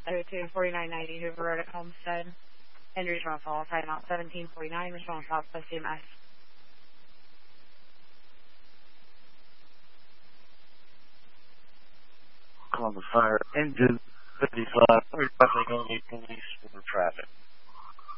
02-4990 Hoover Road at Homestead. Andrews Russell, timeout 1749, Michelle Southwest CMS. Columbus Fire, engine 55, we're definitely going to need police for traffic.